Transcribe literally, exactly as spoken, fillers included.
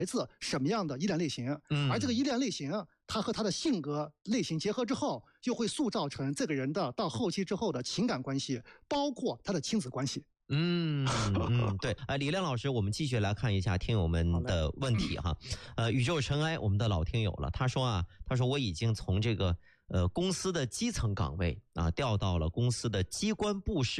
自什么样的依恋类型， 嗯， 而这个依恋类型，它和他的性格类型结合之后，就会塑造成这个人的到后期之后的情感关系，包括他的亲子关系。 嗯嗯，对，呃，李亮老师，我们继续来看一下听友们的问题哈。呃，宇宙尘埃，我们的老听友了，他说啊，他说我已经从这个呃公司的基层岗位啊调到了公司的机关部室。